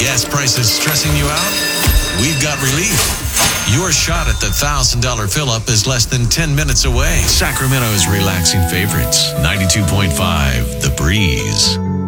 Gas prices stressing you out? We've got relief. Your shot at the $1,000 fill-up is less than 10 minutes away. Sacramento's relaxing favorites. 92.5 The Breeze.